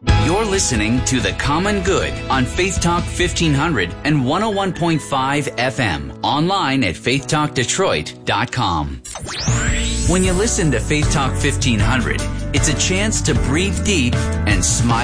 You're listening to The Common Good on Faith Talk 1500 and 101.5 FM. Online at faithtalkdetroit.com. When you listen to Faith Talk 1500, it's a chance to breathe deep and smile.